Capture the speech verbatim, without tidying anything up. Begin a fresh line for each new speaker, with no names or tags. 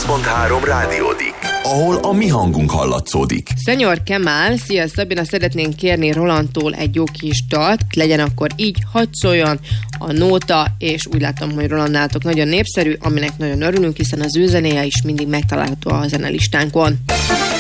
nyolcvannyolc pont három rádiódik, ahol a mi hangunk hallatszódik.
Szenyor Kemal, szia Szabina, szeretnénk kérni Rolandtól egy jó kis dalt, legyen akkor így, hadd szóljon a nóta, és úgy látom, hogy Roland nálatok nagyon népszerű, aminek nagyon örülünk, hiszen az ő zenéje is mindig megtalálható a zenelistánkon.